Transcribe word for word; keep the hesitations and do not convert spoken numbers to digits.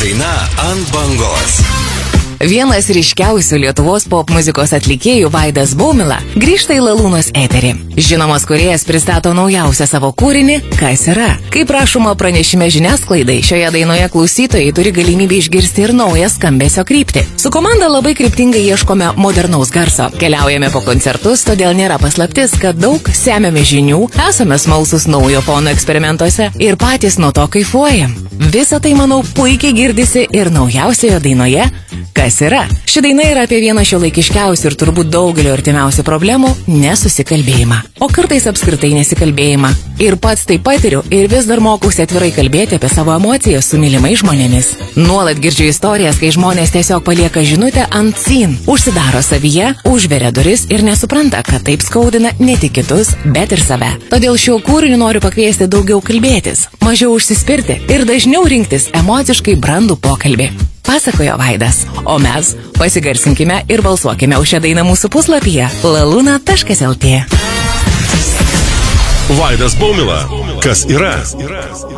Daina ant bangos. Vienas ryškiausių Lietuvos pop muzikos atlikėjų Vaidas Baumila grįžta į Lalūnos eterį. Žinomas kūrėjas pristato naujausią savo kūrinį Kas yra. Kaip rašoma pranešime žiniasklaidai, šioje dainoje klausytojai turi galimybę išgirsti ir naują skambesio kryptį. Su komanda labai kryptingai ieškome modernaus garso. Keliaujame po koncertus, todėl nėra paslaptis, kad daug semiame žinių, esame smalsus naujo fono eksperimentuose ir patys nuo to kaifuojam. Visą tai, manau, puikiai girdisi ir naujausioje dainoje Kas yra. Ši daina yra apie vieną šiuolaikiškiausių ir turbūt daugelio artimiausių problemų – nesusikalbėjimą. O kartais apskritai nesikalbėjimą. Ir pats tai patiriu ir vis dar mokausi atvirai kalbėti apie savo emocijas su mylimais žmonėmis. Nuolat girdžiu istorijas, kai žmonės tiesiog palieka žinutę ant sin, užsidaro savyje, užveria duris ir nesupranta, kad taip skaudina ne tik kitus, bet ir save. Todėl šiuo kūriniu noriu pakviesti daugiau kalbėtis, mažiau užsispirti ir dažniau rinktis emociškai brandų pokalbį. Pasakojo Vaidas, o mes pasigarsinkime ir balsuokime už šią dainą mūsų puslapyje laluna taškas lt. Vaidas Baumila. Kas yra?